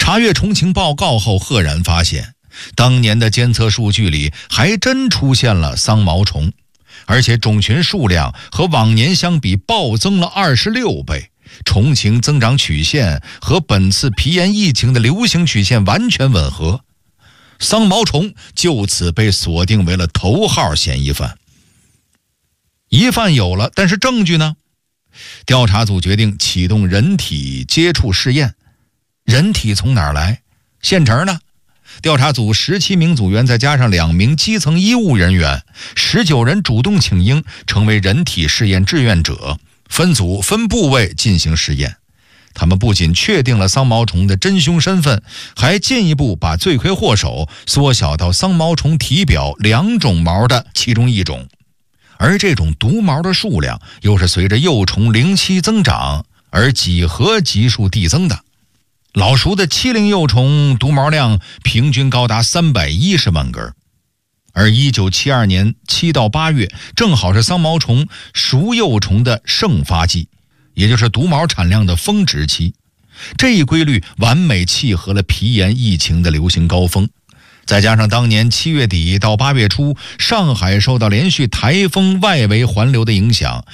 查阅重庆报告后，赫然发现当年的监测数据里还真出现了桑毛虫，而且种群数量和往年相比暴增了26倍。重庆增长曲线和本次皮炎疫情的流行曲线完全吻合，桑毛虫就此被锁定为了头号嫌疑犯。疑犯有了，但是证据呢？调查组决定启动人体接触试验。人体从哪儿来？县城呢？调查组17名组员再加上2名基层医务人员，19人主动请缨成为人体试验志愿者，分组分部位进行实验。他们不仅确定了桑毛虫的真凶身份，还进一步把罪魁祸首缩小到桑毛虫体表2种毛的其中一种，而这种毒毛的数量又是随着幼虫龄期增长而几何级数递增的。老熟的7龄幼虫毒毛量平均高达310万根，而1972年7到8月正好是桑毛虫熟幼虫的盛发季，也就是毒毛产量的峰值期。这一规律完美契合了皮炎疫情的流行高峰，再加上当年7月底到8月初，上海受到连续台风外围环流的影响，